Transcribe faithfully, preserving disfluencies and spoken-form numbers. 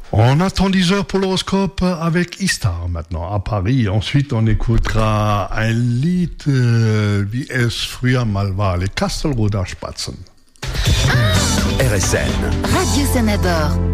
On attend dix heures pour l'horoscope avec Istar maintenant à Paris. Ensuite, on écoutera ein Lied, euh, wie es früher mal war, les Kastelroder Spatzen. R S N. Radio Sanador.